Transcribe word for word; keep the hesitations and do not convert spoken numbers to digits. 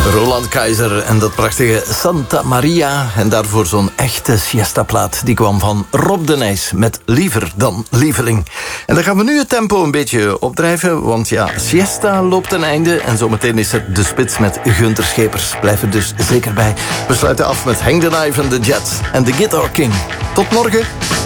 Roland Keizer en dat prachtige Santa Maria. En daarvoor zo'n echte siesta-plaat. Die kwam van Rob de Nijs met Liever dan Lieveling. En dan gaan we nu het tempo een beetje opdrijven. Want ja, siesta loopt ten einde. En zometeen is het De Spits met Gunther Schepers. Blijf er dus zeker bij. We sluiten af met Hang the Knife en The Jets en The Guitar King. Tot morgen.